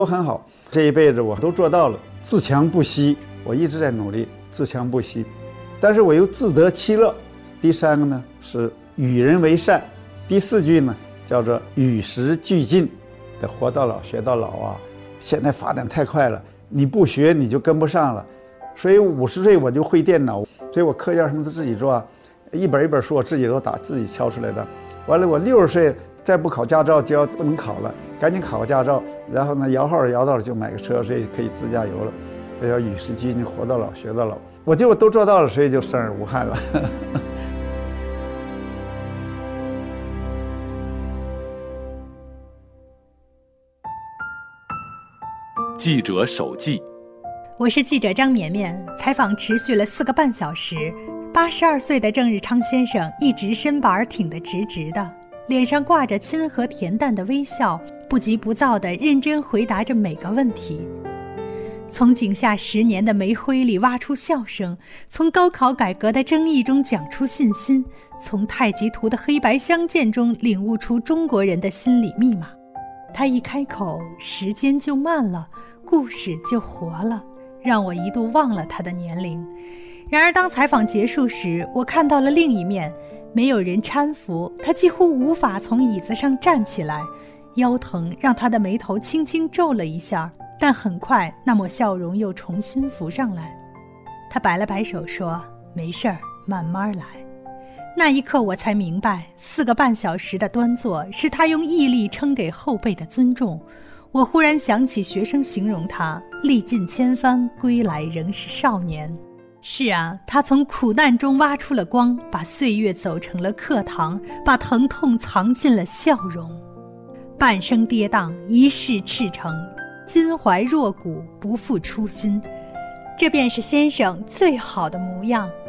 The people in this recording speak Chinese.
都很好。这一辈子我都做到了，自强不息，我一直在努力，自强不息。但是我又自得其乐。第三个呢是与人为善。第四句呢叫做与时俱进，得活到老学到老啊。现在发展太快了，你不学你就跟不上了。所以50岁我就会电脑，所以我课件什么都自己做啊，一本一本书我自己都打，自己敲出来的。完了我60岁再不考驾照就要不能考了，赶紧考个驾照，然后呢摇号摇到了就买个车，所以可以自驾游了。这叫与时俱进，活到老学到老。我觉得我都做到了，所以就生而无憾了。 记者手记， 我是记者张绵绵，采访持续了4个半小时。82岁的郑日昌先生一直身板挺得直直的，脸上挂着亲和恬淡的微笑，不急不躁地认真回答着每个问题。从井下10年的煤灰里挖出笑声，从高考改革的争议中讲出信心，从太极图的黑白相间中领悟出中国人的心理密码。他一开口，时间就慢了，故事就活了，让我一度忘了他的年龄。然而当采访结束时，我看到了另一面，没有人搀扶，他几乎无法从椅子上站起来，腰疼让他的眉头轻轻皱了一下，但很快那抹笑容又重新浮上来。他摆了摆手说，没事儿，慢慢来。那一刻我才明白，4个半小时的端坐是他用毅力撑给后辈的尊重。我忽然想起学生形容他历尽千帆，归来仍是少年。是啊，他从苦难中挖出了光，把岁月走成了课堂，把疼痛藏进了笑容。半生跌宕，一世赤诚，襟怀若谷，不负初心，这便是先生最好的模样。